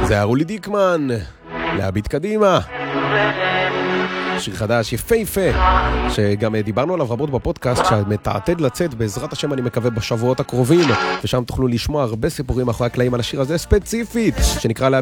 זה רולי דיקמן, להביט קדימה. שיר חדש יפהפה, שגם דיברנו עליו רבות בפודקאסט, שמתעתד לצאת בעזרת השם אני מקווה בשבועות הקרובים, ושם תוכלו לשמוע הרבה סיפורים אחרי הקלעים על השיר הזה ספציפית, שנקרא להביט